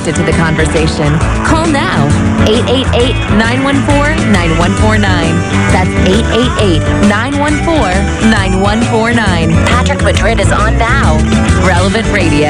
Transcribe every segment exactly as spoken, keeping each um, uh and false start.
connected to the conversation. Call now, eight eight eight, nine one four, nine one four nine. That's eight eight eight, nine one four, nine one four nine. Patrick Madrid is on now. Relevant Radio.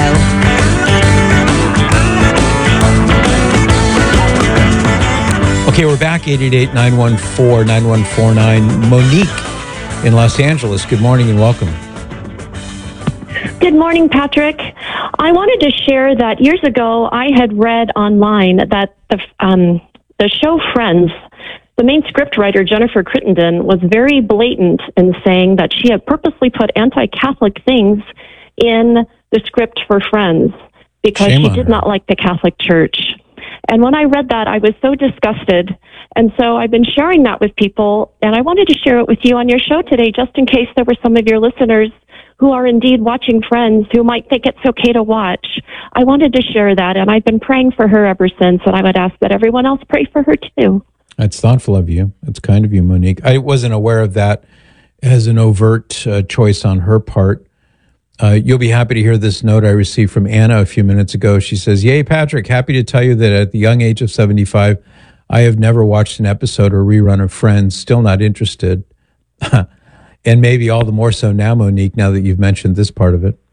Okay, we're back, eight eight eight, nine one four, nine one four nine. Monique in Los Angeles, good morning and welcome. Good morning, Patrick. I wanted to share that years ago I had read online that the um, the show Friends, the main scriptwriter Jennifer Crittenden was very blatant in saying that she had purposely put anti-Catholic things in the script for Friends because Shame she on did her. not like the Catholic Church. And when I read that, I was so disgusted. And so I've been sharing that with people, and I wanted to share it with you on your show today, just in case there were some of your listeners who are indeed watching Friends who might think it's okay to watch. I wanted to share that, and I've been praying for her ever since, and I would ask that everyone else pray for her too. That's thoughtful of you. That's kind of you, Monique. I wasn't aware of that as an overt uh, choice on her part. Uh, you'll be happy to hear this note I received from Anna a few minutes ago. She says, "Yay, Patrick, happy to tell you that at the young age of seventy-five, I have never watched an episode or rerun of Friends, still not interested." And maybe all the more so now, Monique, now that you've mentioned this part of it.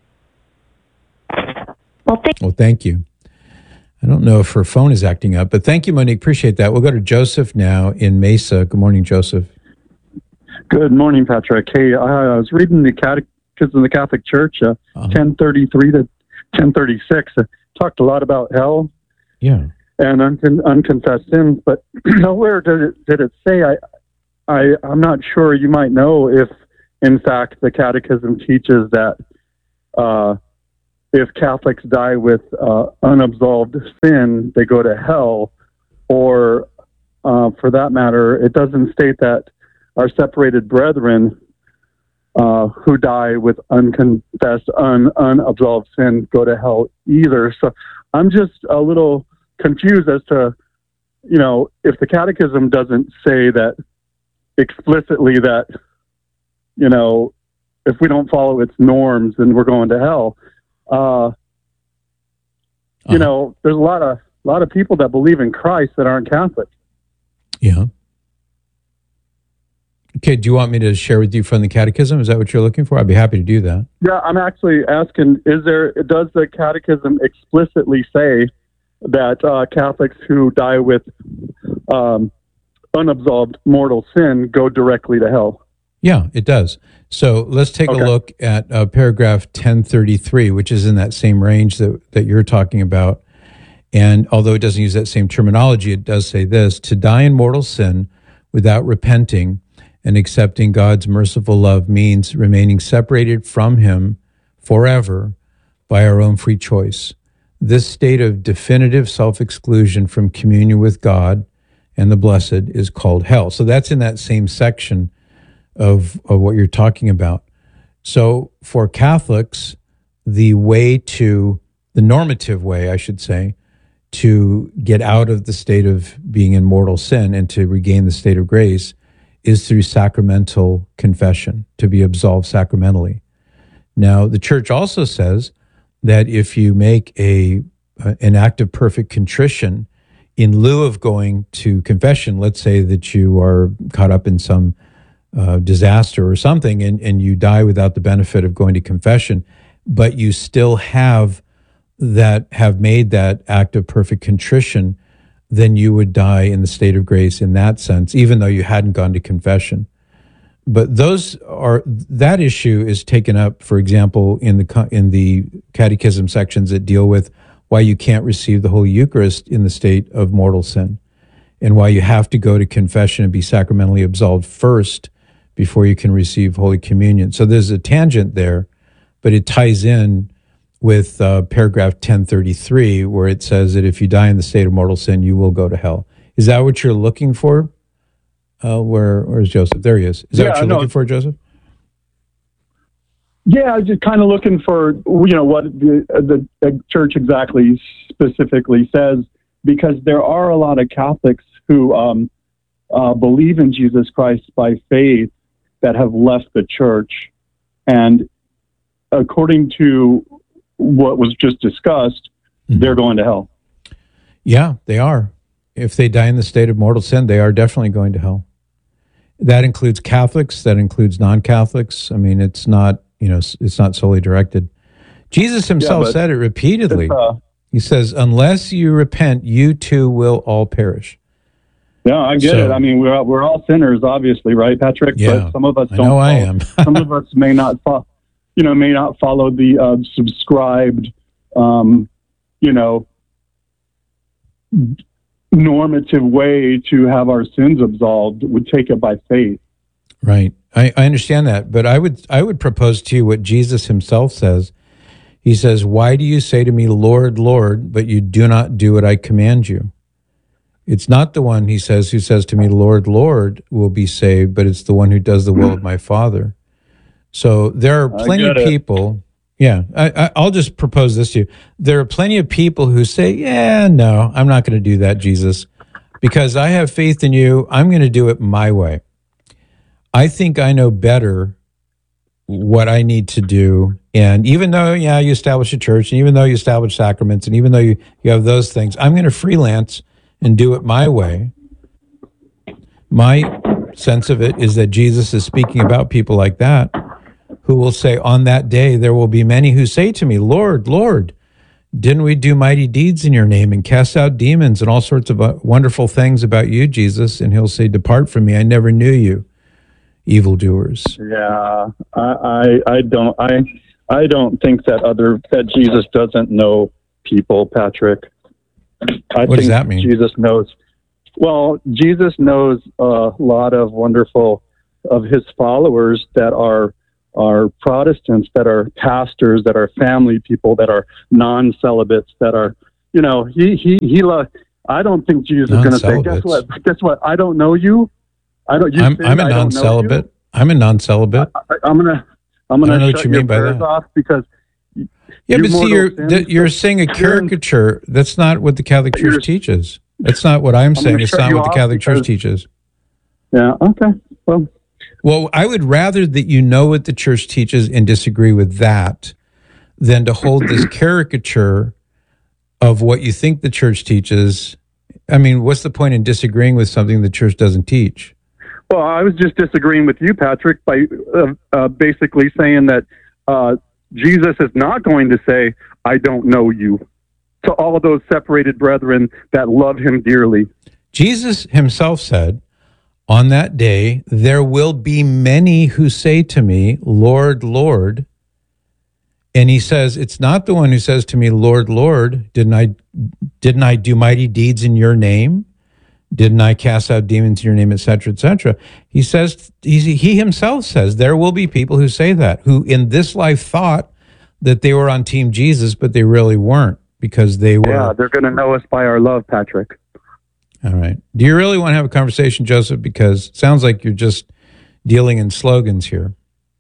Well, thank Well, thank you. I don't know if her phone is acting up, but thank you, Monique. Appreciate that. We'll go to Joseph now in Mesa. Good morning, Joseph. Good morning, Patrick. Hey, I was reading the Catechism of the Catholic Church, uh, Uh-huh. ten thirty-three to ten thirty-six. Uh, talked a lot about hell Yeah. and uncon- unconfessed sins, but nowhere did it, did it say, I, I, I'm not sure, you might know if, in fact, the Catechism teaches that uh, if Catholics die with uh, unabsolved sin, they go to hell, or uh, for that matter, it doesn't state that our separated brethren uh, who die with unconfessed, un, unabsolved sin go to hell either. So I'm just a little confused as to, you know, if the Catechism doesn't say that explicitly that, you know, if we don't follow its norms, then we're going to hell. Uh, Uh-huh. You know, there's a lot of a lot of people that believe in Christ that aren't Catholic. Yeah. Okay, do you want me to share with you from the Catechism? Is that what you're looking for? I'd be happy to do that. Yeah, I'm actually asking: Is there? Does the Catechism explicitly say that uh, Catholics who die with um, unabsolved mortal sin go directly to hell? Yeah, it does. So let's take Okay. a look at uh, paragraph ten thirty-three, which is in that same range that, that you're talking about. And although it doesn't use that same terminology, it does say this: to die in mortal sin without repenting and accepting God's merciful love means remaining separated from him forever by our own free choice. This state of definitive self-exclusion from communion with God and the blessed is called hell. So that's in that same section of, of what you're talking about. So for Catholics, the way to, the normative way, I should say, to get out of the state of being in mortal sin and to regain the state of grace is through sacramental confession, to be absolved sacramentally. Now, the church also says that if you make a uh, an act of perfect contrition in lieu of going to confession, let's say that you are caught up in some uh, disaster or something and, and you die without the benefit of going to confession, but you still have that have made that act of perfect contrition, then you would die in the state of grace in that sense, even though you hadn't gone to confession. But those are, that issue is taken up, for example, in the in the catechism sections that deal with why you can't receive the Holy Eucharist in the state of mortal sin, and why you have to go to confession and be sacramentally absolved first before you can receive Holy Communion. So there's a tangent there, but it ties in with uh, paragraph ten thirty-three, where it says that if you die in the state of mortal sin, you will go to hell. Is that what you're looking for? Uh, where, where's Joseph? There he is. Is that Yeah, what you're no. looking for, Joseph? Yeah, I was just kind of looking for, you know, what the, the, the church exactly specifically says, because there are a lot of Catholics who um, uh, believe in Jesus Christ by faith that have left the church. And according to what was just discussed, Mm-hmm. they're going to hell. Yeah, they are. If they die in the state of mortal sin, they are definitely going to hell. That includes Catholics. That includes non-Catholics. I mean, it's not, you know, it's not solely directed. Jesus himself Yeah, said it repeatedly. Uh, he says, unless you repent, you too will all perish. Yeah, I get So- it. I mean, we're we're all sinners, obviously, right, Patrick? Yeah, But some of us I don't. know I follow- am. some of us may not follow, you know, may not follow the uh, subscribed, um, you know, normative way to have our sins absolved. Would take it by faith. Right. I, I understand that. But I would I would propose to you what Jesus himself says. He says, why do you say to me, Lord, Lord, but you do not do what I command you? It's not the one, he says, who says to me, Lord, Lord, will be saved, but it's the one who does the will of my Father. So there are I plenty of get it. people. Yeah, I, I, I'll just propose this to you. There are plenty of people who say, yeah, no, I'm not going to do that, Jesus, because I have faith in you. I'm going to do it my way. I think I know better what I need to do. And even though, yeah, you establish a church, and even though you establish sacraments, and even though you, you have those things, I'm going to freelance and do it my way. My sense of it is that Jesus is speaking about people like that who will say, on that day, there will be many who say to me, Lord, Lord, didn't we do mighty deeds in your name and cast out demons and all sorts of uh, wonderful things about you, Jesus? And he'll say, depart from me, I never knew you, evildoers. Yeah, I, I, I don't, I, I don't think that other that Jesus doesn't know people, Patrick. I What think does that mean? Jesus knows. Well, Jesus knows a lot of wonderful of his followers that are are Protestants, that are pastors, that are family people, that are non-celibates, that are, you know, he he he. Lo- I don't think Jesus is going to say, guess what? Guess what? I don't know you. I don't. You I'm, sinned, I'm a I don't know you. non-celibate. I'm a non-celibate. I, I'm gonna. I'm I gonna don't know what shut you your mean by prayers that. off because. Yeah, you but see, mortal you're sins, th- you're but saying a you're in- caricature. That's not what the Catholic You're- Church teaches. That's not what I'm saying. gonna It's shut not you what the off Catholic Church because- teaches. Yeah. Okay. Well. Well, I would rather that you know what the church teaches and disagree with that than to hold this caricature of what you think the church teaches. I mean, what's the point in disagreeing with something the church doesn't teach? Well, I was just disagreeing with you, Patrick, by uh, uh, basically saying that uh, Jesus is not going to say, "I don't know you," to all of those separated brethren that love him dearly. Jesus himself said, on that day, there will be many who say to me, Lord, Lord. And he says, it's not the one who says to me, Lord, Lord, didn't I, didn't I do mighty deeds in your name? Didn't I cast out demons in your name, et cetera, et cetera? He says, he, he himself says, there will be people who say that, who in this life thought that they were on Team Jesus, but they really weren't because they were. Yeah, they're going to know us by our love, Patrick. All right. Do you really want to have a conversation, Joseph? Because it sounds like you're just dealing in slogans here.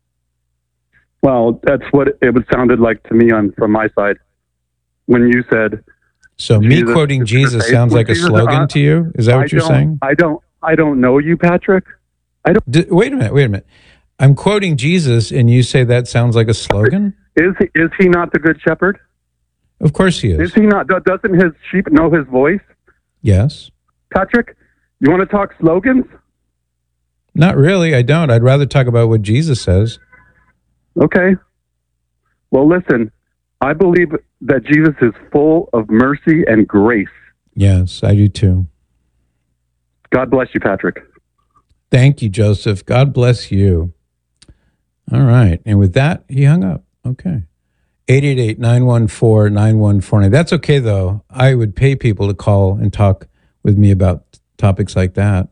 Well, that's what it was sounded like to me on from my side when you said. So Jesus me quoting is gonna Jesus say- sounds Well, like a Jesus, slogan I- to you? Is that what I you're don't- saying? I don't. I don't know you, Patrick. D- wait a minute. Wait a minute. I'm quoting Jesus, and you say that sounds like a slogan? Is he, is he not the good shepherd? Of course he is. Is he not? do- Doesn't his sheep know his voice? Yes. Patrick, you want to talk slogans? Not really. I don't. I'd rather talk about what Jesus says. Okay. Well, listen, I believe that Jesus is full of mercy and grace. Yes, I do too. God bless you, Patrick. Thank you, Joseph. God bless you. All right. And with that, he hung up. Okay. eight eight eight, nine one four, nine one four nine. That's okay, though. I would pay people to call and talk with me about topics like that.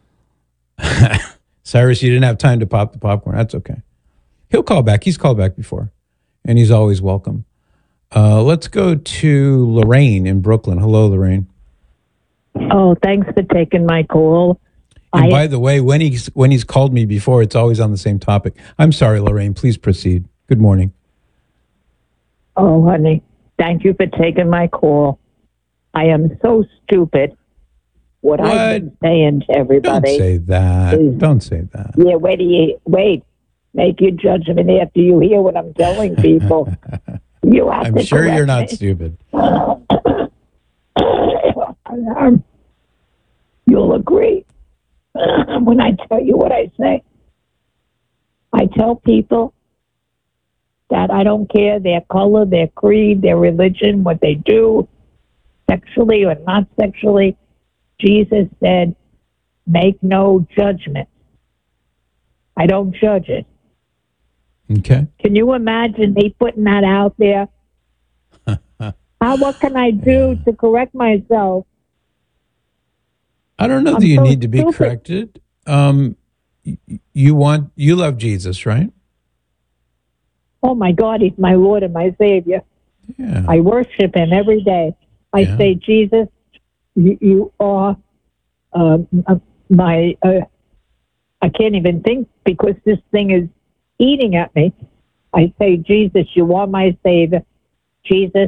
Cyrus, you didn't have time to pop the popcorn. That's okay. He'll call back. He's called back before, and he's always welcome. Uh, let's go to Lorraine in Brooklyn. Hello, Lorraine. Oh, thanks for taking my call. And I, by the way, when he's when he's called me before, it's always on the same topic. I'm sorry, Lorraine. Please proceed. Good morning. oh, honey, thank you for taking my call. I am so stupid. What, What? I've been saying to Don't everybody. say that. is- Don't say that. Yeah, wait, till you, wait. Make your judgment after you hear what I'm telling people. You have I'm to sure you're correct not me. stupid. and um, you'll agree when I tell you what I say. I tell people that I don't care their color, their creed, their religion, what they do, sexually or not sexually. Jesus said, make no judgment. I don't judge it. Okay. Can you imagine me putting that out there? How, what can I do to correct myself? I don't know I'm that you so need to be stupid. corrected. Um, y- you want, you love Jesus, right? Oh my God, he's my Lord and my Savior. Yeah. I worship him every day. I Yeah. say, Jesus, you, you are um, uh, my, uh, I can't even think because this thing is eating at me. I say, Jesus, you are my Savior. Jesus,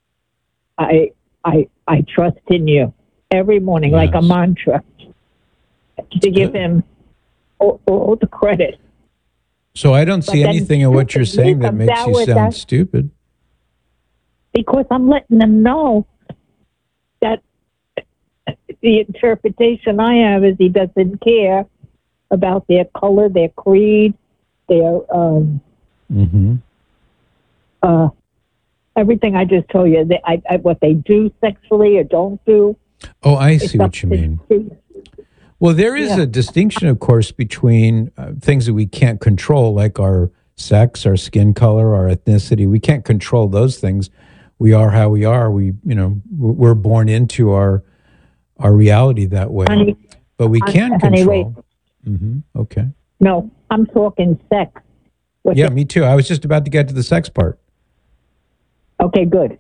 I, I, I trust in you every morning, like a Yes. mantra, to give good. him all, all the credit. So I don't see then anything in what you're stupid saying that comes makes out you with sound that. stupid. Because I'm letting them know that the interpretation I have is he doesn't care about their color, their creed, their um, Mm-hmm. uh, everything I just told you. They, I, I, what they do sexually or don't do. Oh, I It's see up what you to mean. you. Well, there is Yeah. a distinction, of course, between uh, things that we can't control, like our sex, our skin color, our ethnicity. We can't control those things. We are how we are. We, you know, we're born into our our reality that way. Honey, But we hon- can honey, wait. control. Mm-hmm. Okay. No, I'm talking sex. What Yeah, the- me too. I was just about to get to the sex part. Okay, good.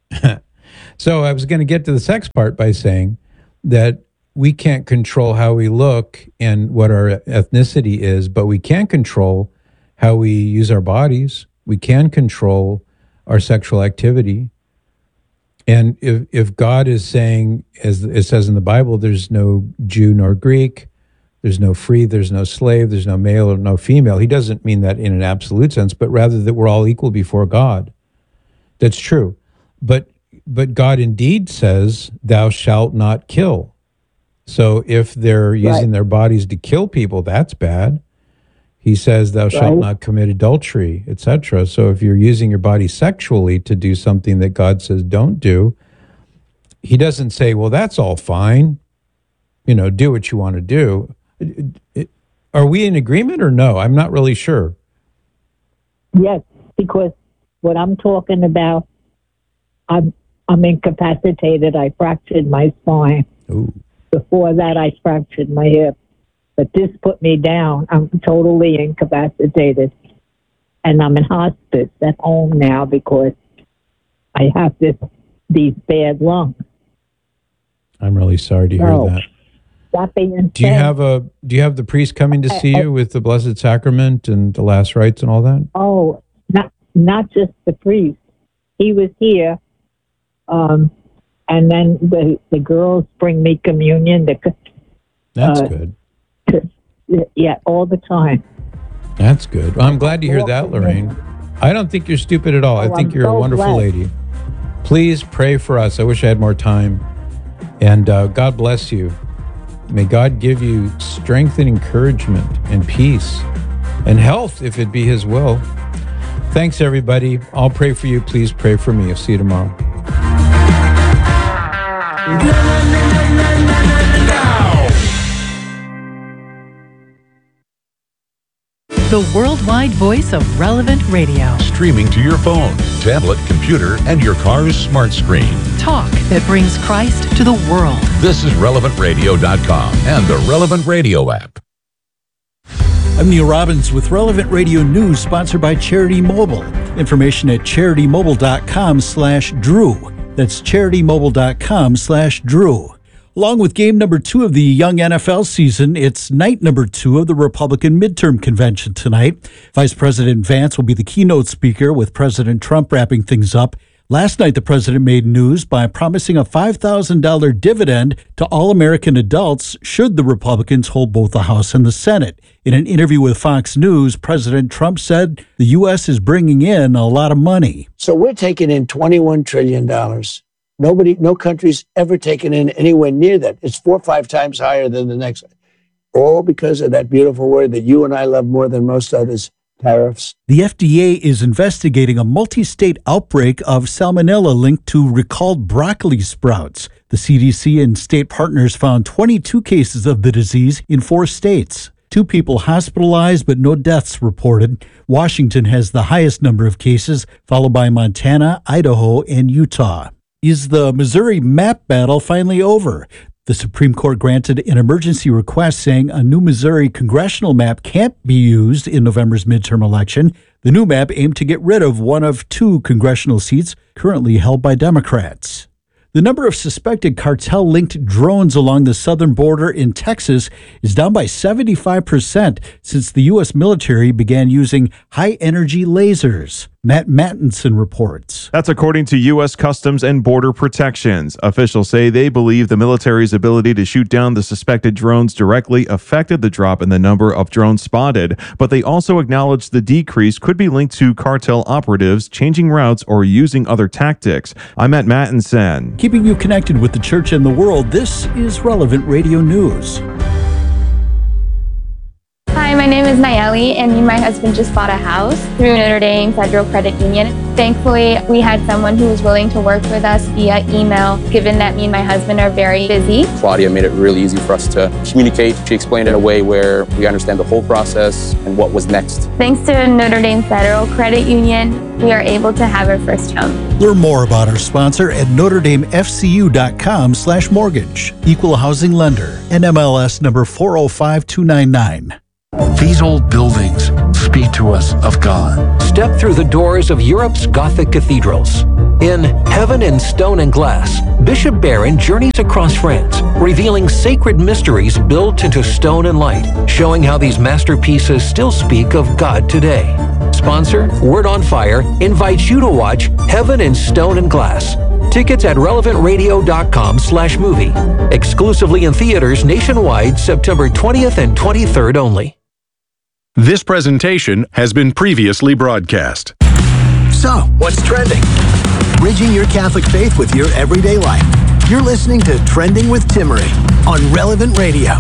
So I was going to get to the sex part by saying that we can't control how we look and what our ethnicity is, but we can control how we use our bodies. We can control our sexual activity. And if, if God is saying, as it says in the Bible, there's no Jew nor Greek, there's no free, there's no slave, there's no male or no female, he doesn't mean that in an absolute sense, but rather that we're all equal before God. That's true. But but God indeed says, thou shalt not kill. So if they're using Right. their bodies to kill people, that's bad. He says, thou shalt Right. not commit adultery, et cetera. So if you're using your body sexually to do something that God says don't do, he doesn't say, well, that's all fine. You know, do what you want to do. It- it- Are we in agreement or no? I'm not really sure. Yes, because what I'm talking about, I'm I'm incapacitated. I fractured my spine. Ooh. Before that, I fractured my hip. But this put me down. I'm totally incapacitated. And I'm in hospice at home now because I have this these bad lungs. I'm really sorry to hear No. that. That being Do you said, have a do you have the priest coming to see you with the Blessed Sacrament and the last rites and all that? oh, not not just the priest. He was here, um, and then the the girls bring me communion. The, That's Uh, good. yeah, all the time. That's good. Well, I'm glad to hear that, Lorraine. I don't think you're stupid at all. I Oh, think I'm you're a so wonderful glad. lady. Please pray for us. I wish I had more time. And uh, God bless you. May God give you strength and encouragement and peace and health if it be His will. Thanks, everybody. I'll pray for you. Please pray for me. I'll see you tomorrow. The worldwide voice of Relevant Radio. Streaming to your phone, tablet, computer, and your car's smart screen. Talk that brings Christ to the world. This is relevant radio dot com and the Relevant Radio app. I'm Neil Robbins with Relevant Radio News, sponsored by Charity Mobile. Information at charity mobile dot com slash Drew. That's charity mobile dot com slash Drew. Along with game number two of the young N F L season, it's night number two of the Republican midterm convention tonight. Vice President Vance will be the keynote speaker, with President Trump wrapping things up. Last night, the president made news by promising a five thousand dollars dividend to all American adults should the Republicans hold both the House and the Senate. In an interview with Fox News, President Trump said the U S is bringing in a lot of money. So we're taking in twenty-one trillion dollars. Nobody, no country's ever taken in anywhere near that. It's four or five times higher than the next. All because of that beautiful word that you and I love more than most others, tariffs. The F D A is investigating a multi-state outbreak of salmonella linked to recalled broccoli sprouts. The C D C and state partners found twenty-two cases of the disease in four states. Two people hospitalized, but no deaths reported. Washington has the highest number of cases, followed by Montana, Idaho, and Utah. Is the Missouri map battle finally over? The Supreme Court granted an emergency request saying a new Missouri congressional map can't be used in November's midterm election. The new map aimed to get rid of one of two congressional seats currently held by Democrats. The number of suspected cartel-linked drones along the southern border in Texas is down by seventy-five percent since the U S military began using high-energy lasers. Matt Mattinson reports. That's according to U S Customs and Border Protections. Officials say they believe the military's ability to shoot down the suspected drones directly affected the drop in the number of drones spotted, but they also acknowledge the decrease could be linked to cartel operatives changing routes or using other tactics. I'm Matt Mattinson. Keeping you connected with the church and the world, this is Relevant Radio News. Hi, my name is Nayeli, and me and my husband just bought a house through Notre Dame Federal Credit Union. Thankfully, we had someone who was willing to work with us via email, given that me and my husband are very busy. Claudia made it really easy for us to communicate. She explained it in a way where we understand the whole process and what was next. Thanks to Notre Dame Federal Credit Union, we are able to have our first home. Learn more about our sponsor at notre dame f c u dot com slash mortgage. Equal housing lender. N M L S number four oh five two nine nine. These old buildings speak to us of God. Step through the doors of Europe's Gothic cathedrals. In Heaven in Stone and Glass, Bishop Barron journeys across France, revealing sacred mysteries built into stone and light, showing how these masterpieces still speak of God today. Sponsor, Word on Fire, invites you to watch Heaven in Stone and Glass. Tickets at relevant radio dot com slash movie. Exclusively in theaters nationwide September twentieth and twenty-third only. This presentation has been previously broadcast. So, what's trending? Bridging your Catholic faith with your everyday life. You're listening to Trending with Timmerie on Relevant Radio.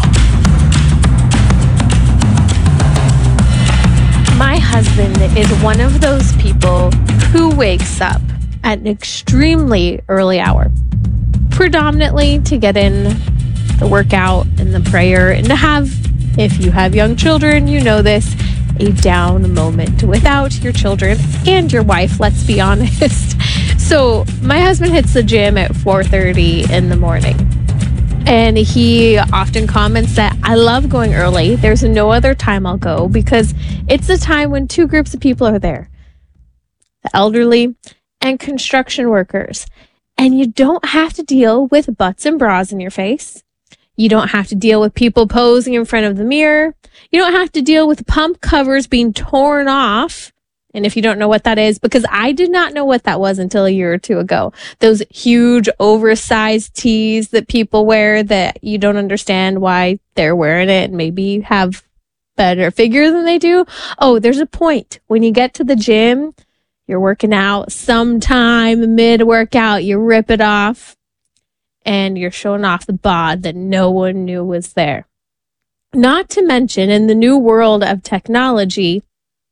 My husband is one of those people who wakes up at an extremely early hour, predominantly to get in the workout and the prayer and to have, if you have young children, you know this, a down moment without your children and your wife, let's be honest. So my husband hits the gym at four thirty in the morning. And he often comments that I love going early. There's no other time I'll go because it's the time when two groups of people are there. The elderly and construction workers. And you don't have to deal with butts and bras in your face. You don't have to deal with people posing in front of the mirror. You don't have to deal with pump covers being torn off. And if you don't know what that is, because I did not know what that was until a year or two ago. Those huge oversized tees that people wear that you don't understand why they're wearing it and maybe have better figure than they do. Oh, there's a point. When you get to the gym, you're working out sometime mid-workout, you rip it off and you're showing off the bod that no one knew was there. Not to mention, in the new world of technology,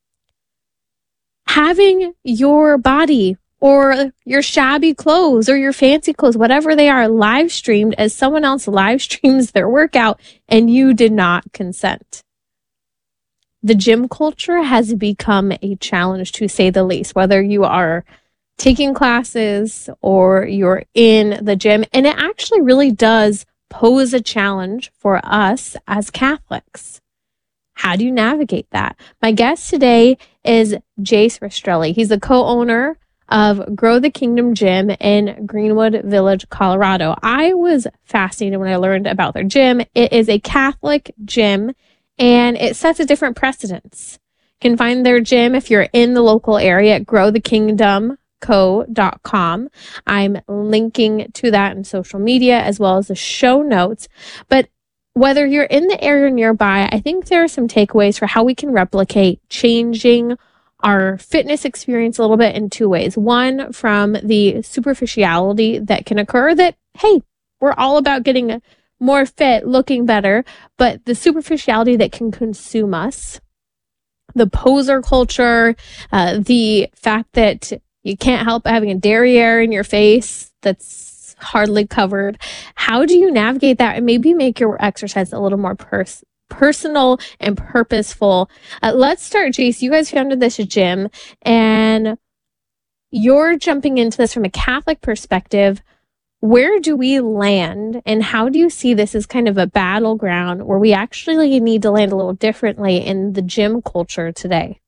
having your body or your shabby clothes or your fancy clothes, whatever they are, live streamed as someone else live streams their workout and you did not consent. The gym culture has become a challenge, to say the least, whether you are taking classes or you're in the gym. And it actually really does pose a challenge for us as Catholics. How do you navigate that? My guest today is Jace Rastrelli. He's the co-owner of Grow the Kingdom Gym in Greenwood Village, Colorado. I was fascinated when I learned about their gym. It is a Catholic gym and it sets a different precedence. You can find their gym if you're in the local area at grow the kingdom co dot com. I'm linking to that in social media as well as the show notes. But whether you're in the area nearby, I think there are some takeaways for how we can replicate changing our fitness experience a little bit in two ways. One, from the superficiality that can occur that, hey, we're all about getting more fit, looking better, but the superficiality that can consume us, the poser culture, uh, the fact that you can't help having a derriere in your face that's hardly covered. How do you navigate that and maybe make your exercise a little more pers- personal and purposeful? Uh, let's start, Jace. You guys founded this gym and you're jumping into this from a Catholic perspective. Where do we land and how do you see this as kind of a battleground where we actually need to land a little differently in the gym culture today?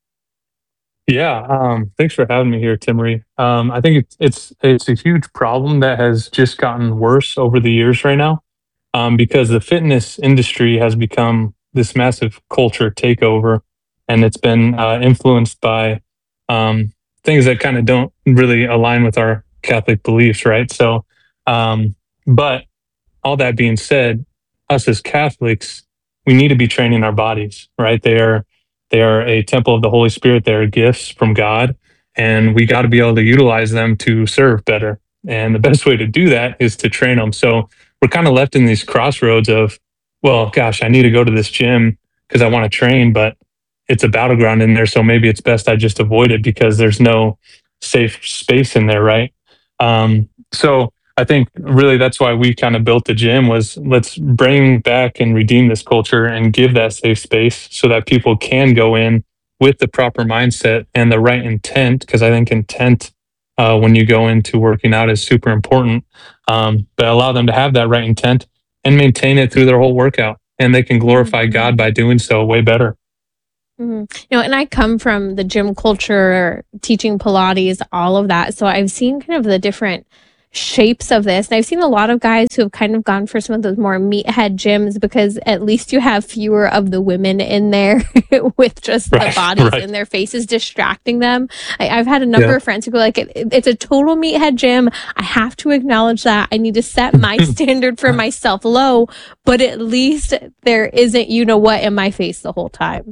Yeah, um, thanks for having me here, Timmery. Um, I think it's it's it's a huge problem that has just gotten worse over the years right now, um, because the fitness industry has become this massive culture takeover, and it's been uh, influenced by um, things that kind of don't really align with our Catholic beliefs, right? So, um, but all that being said, us as Catholics, we need to be training our bodies, right? They are they are a temple of the Holy Spirit. They are gifts from God, and we got to be able to utilize them to serve better. And the best way to do that is to train them. So we're kind of left in these crossroads of, well, gosh, I need to go to this gym because I want to train, but it's a battleground in there. So maybe it's best I just avoid it because there's no safe space in there, right? Um, so I think really that's why we kind of built the gym was let's bring back and redeem this culture and give that safe space so that people can go in with the proper mindset and the right intent. Because I think intent uh, when you go into working out is super important. Um, but allow them to have that right intent and maintain it through their whole workout, and they can glorify mm-hmm. God by doing so way better. Mm-hmm. You know, and I come from the gym culture, teaching Pilates, all of that. So I've seen kind of the different shapes of this. And I've seen a lot of guys who have kind of gone for some of those more meathead gyms because at least you have fewer of the women in there with just right, the bodies right. in their faces distracting them. I, I've had a number yeah. of friends who go like, it, it's a total meathead gym. I have to acknowledge that. I need to set my standard for myself low, but at least there isn't, you know what, in my face the whole time.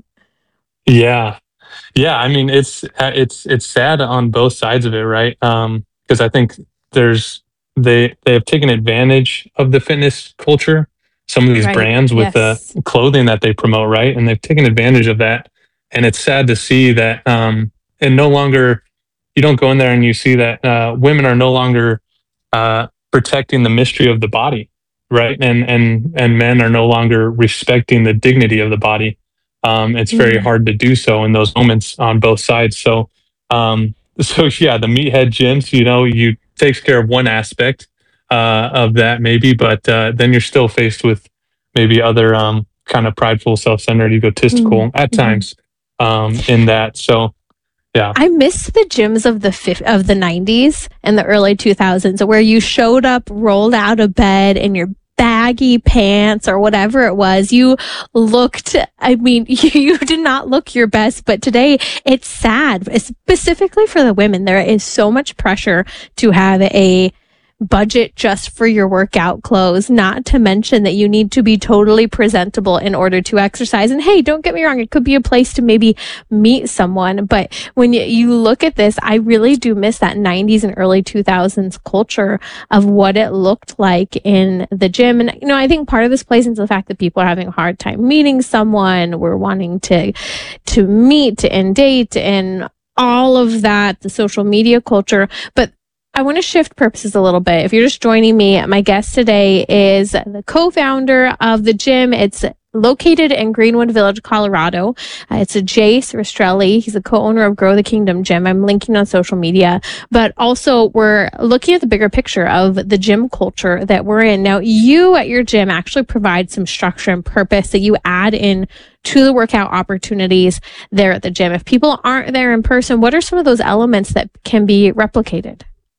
Yeah. Yeah. I mean, it's, it's, it's sad on both sides of it. Right. Um, because I think there's, they, they have taken advantage of the fitness culture, some of these right. brands with yes. the clothing that they promote. Right. And they've taken advantage of that. And it's sad to see that, um, and no longer, you don't go in there and you see that, uh, women are no longer, uh, protecting the mystery of the body. Right. And, and, and men are no longer respecting the dignity of the body. Um, it's very mm-hmm. hard to do so in those moments on both sides. So, um, so yeah, the meathead gyms, you know, you takes care of one aspect uh, of that maybe, but uh, then you're still faced with maybe other um, kind of prideful, self-centered, egotistical mm-hmm. at times um, in that. So, yeah, I miss the gyms of the fifth, of the nineties and the early two thousands, where you showed up, rolled out of bed, and you're baggy pants or whatever it was, you looked, I mean, you, you did not look your best, but today it's sad, specifically for the women. There is so much pressure to have a budget just for your workout clothes, not to mention that you need to be totally presentable in order to exercise. And hey, don't get me wrong, it could be a place to maybe meet someone, but when you, you look at this, I really do miss that nineties and early two thousands culture of what it looked like in the gym. And, you know, I think part of this plays into the fact that people are having a hard time meeting someone. We're wanting to, to meet and date and all of that, the social media culture. But I want to shift purposes a little bit. If you're just joining me, my guest today is the co-founder of the gym. It's located in Greenwood Village, Colorado. Uh, it's a Jace Rastrelli. He's the co-owner of Grow the Kingdom Gym. I'm linking on social media, but also we're looking at the bigger picture of the gym culture that we're in. Now, you at your gym actually provide some structure and purpose that you add in to the workout opportunities there at the gym. If people aren't there in person, what are some of those elements that can be replicated?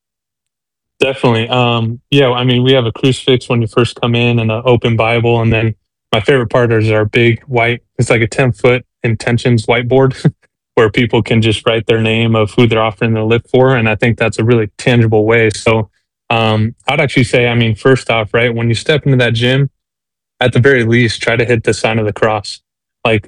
Definitely. Um, yeah, I mean, we have a crucifix when you first come in and an open Bible. And then my favorite part is our big white, it's like a ten foot intentions whiteboard where people can just write their name of who they're offering their lift for. And I think that's a really tangible way. So um, I'd actually say, I mean, first off, right, when you step into that gym, at the very least, try to hit the sign of the cross. Like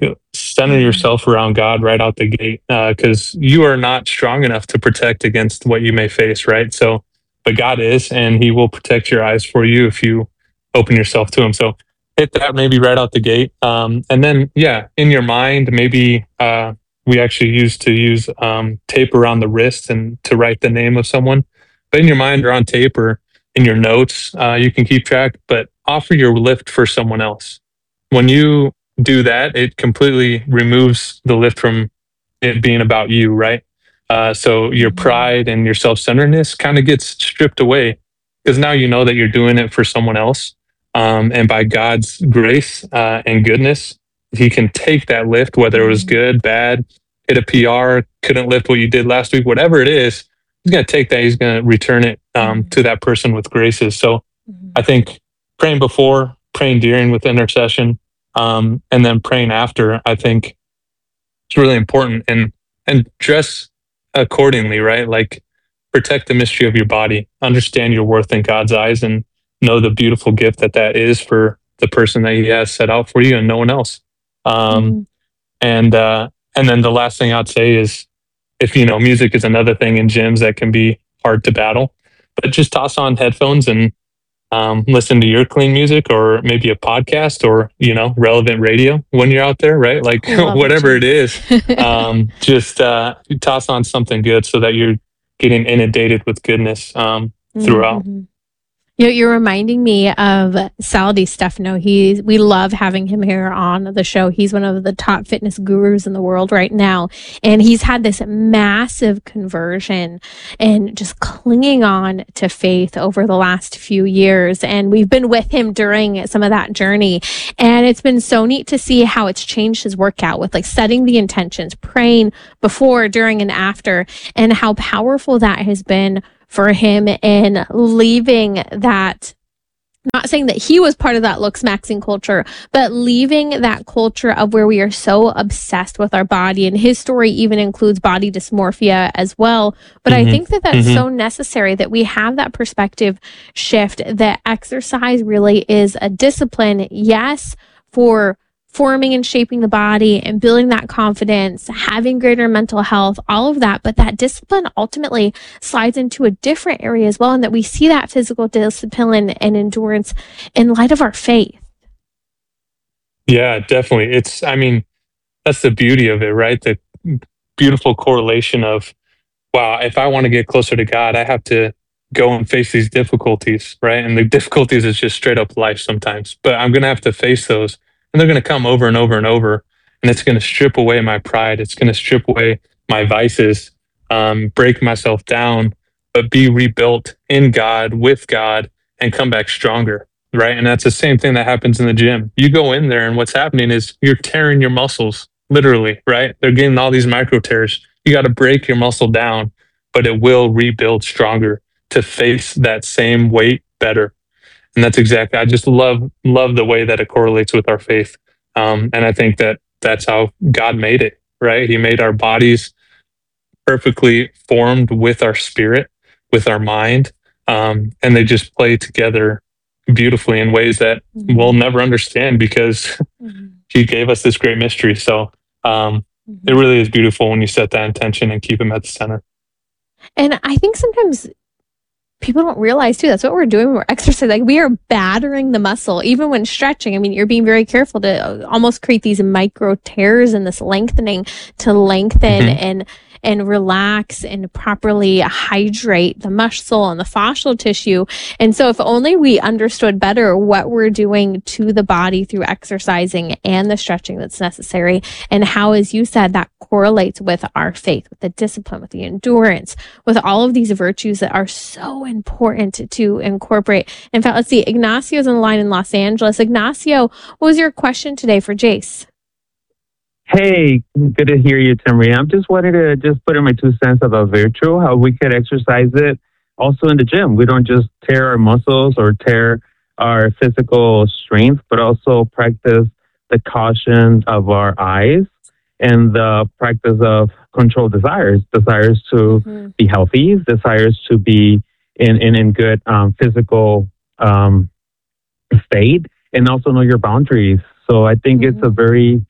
center yourself around God right out the gate, because uh, you are not strong enough to protect against what you may face, right? So, but God is, and He will protect your eyes for you if you open yourself to Him. So hit that maybe right out the gate. Um, and then, yeah, in your mind, maybe uh, we actually used to use um, tape around the wrist and to write the name of someone. But in your mind or on tape or in your notes, uh, you can keep track, but offer your lift for someone else. When you do that, it completely removes the lift from it being about you, right? Uh, so your pride and your self-centeredness kind of gets stripped away, because now you know that you're doing it for someone else. Um, and by God's grace uh, and goodness, He can take that lift, whether it was good, bad, hit a P R, couldn't lift what you did last week, whatever it is, He's going to take that. He's going to return it um, to that person with graces. So I think praying before, praying during with intercession, um, and then praying after, I think it's really important. And and dress accordingly, right? Like, protect the mystery of your body, understand your worth in God's eyes, and know the beautiful gift that that is for the person that He has set out for you and no one else. Um, mm-hmm. And uh, and then the last thing I'd say is, if you know, music is another thing in gyms that can be hard to battle, but just toss on headphones and um, listen to your clean music, or maybe a podcast, or, you know, relevant radio when you're out there, right? Like whatever it, it is, um, just uh, toss on something good so that you're getting inundated with goodness um, throughout. Mm-hmm. You know, you're reminding me of Sal DiStefano. He's, we love having him here on the show. He's one of the top fitness gurus in the world right now. And he's had this massive conversion and just clinging on to faith over the last few years. And we've been with him during some of that journey. And it's been so neat to see how it's changed his workout with like setting the intentions, praying before, during, and after, and how powerful that has been for him in leaving that, not saying that he was part of that looks maxing culture, but leaving that culture of where we are so obsessed with our body. And his story even includes body dysmorphia as well. But mm-hmm. I think that that's mm-hmm. so necessary that we have that perspective shift, that exercise really is a discipline, yes, for forming and shaping the body and building that confidence, having greater mental health, all of that. But that discipline ultimately slides into a different area as well. And that we see that physical discipline and endurance in light of our faith. Yeah, definitely. It's, I mean, that's the beauty of it, right? The beautiful correlation of, wow, if I want to get closer to God, I have to go and face these difficulties, right? And the difficulties is just straight up life sometimes, but I'm going to have to face those. And they're going to come over and over and over. And it's going to strip away my pride. It's going to strip away my vices, um, break myself down, but be rebuilt in God, with God, and come back stronger, right? And that's the same thing that happens in the gym. You go in there and what's happening is you're tearing your muscles, literally, right? They're getting all these micro tears. You got to break your muscle down, but it will rebuild stronger to face that same weight better. And that's exactly, I just love, love the way that it correlates with our faith. Um, and I think that that's how God made it, right? He made our bodies perfectly formed with our spirit, with our mind. Um, and they just play together beautifully in ways that mm-hmm. we'll never understand, because mm-hmm. He gave us this great mystery. So um, mm-hmm. it really is beautiful when you set that intention and keep Him at the center. And I think sometimes people don't realize too, that's what we're doing when we're exercising. Like, we are battering the muscle, even when stretching. I mean, you're being very careful to almost create these micro tears and this lengthening to lengthen mm-hmm. and and relax and properly hydrate the muscle and the fascial tissue. And so if only we understood better what we're doing to the body through exercising and the stretching that's necessary, and how, as you said, that correlates with our faith, with the discipline, with the endurance, with all of these virtues that are so important to incorporate. In fact, let's see, Ignacio's on the line in Los Angeles. Ignacio, what was your question today for Jace? Hey, good to hear you, Timmy. I'm just wanted to just put in my two cents about virtue, how we could exercise it also in the gym. We don't just tear our muscles or tear our physical strength, but also practice the caution of our eyes and the practice of controlled desires, desires to mm-hmm. be healthy, desires to be in, in, in good um, physical um, state, and also know your boundaries. So I think mm-hmm. it's a very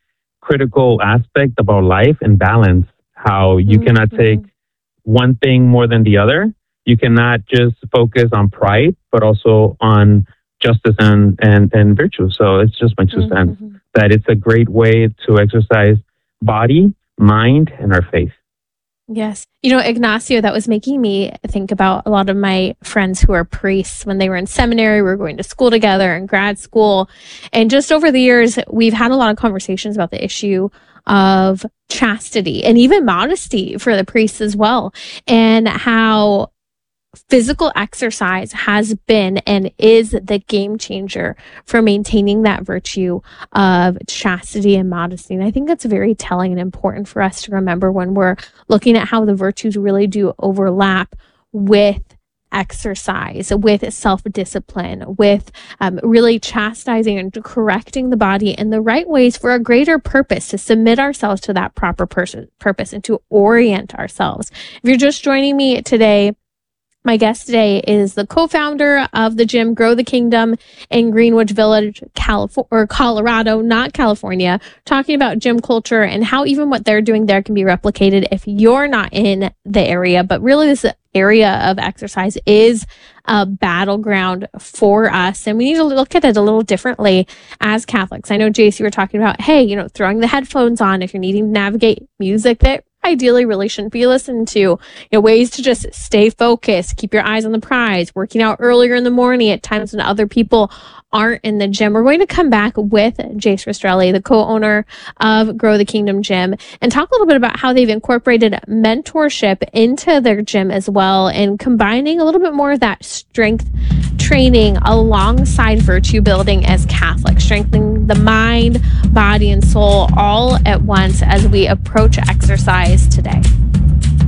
critical aspect about life and balance, how you mm-hmm. cannot take one thing more than the other. You cannot just focus on pride, but also on justice and, and, and virtue. So it's just my two mm-hmm. cents that it's a great way to exercise body, mind, and our faith. Yes. You know, Ignacio, that was making me think about a lot of my friends who are priests when they were in seminary. We were going to school together in grad school. And just over the years, we've had a lot of conversations about the issue of chastity and even modesty for the priests as well, and how physical exercise has been and is the game changer for maintaining that virtue of chastity and modesty. And I think that's very telling and important for us to remember when we're looking at how the virtues really do overlap with exercise, with self-discipline, with um, really chastising and correcting the body in the right ways for a greater purpose, to submit ourselves to that proper pers- purpose and to orient ourselves. If you're just joining me today, my guest today is the co-founder of the gym Grow the Kingdom in Greenwich Village, California, or Colorado, not California, talking about gym culture and how even what they're doing there can be replicated if you're not in the area. But really, this area of exercise is a battleground for us, and we need to look at it a little differently as Catholics. I know, Jace, you were talking about, hey, you know, throwing the headphones on if you're needing to navigate music that ideally really shouldn't be listened to, you know, ways to just stay focused, keep your eyes on the prize, working out earlier in the morning at times when other people aren't in the gym. We're going to come back with Jace Rastrelli, the co-owner of Grow the Kingdom Gym, and talk a little bit about how they've incorporated mentorship into their gym as well, and combining a little bit more of that strength training alongside virtue building as Catholics, strengthening the mind, body, and soul all at once as we approach exercise today.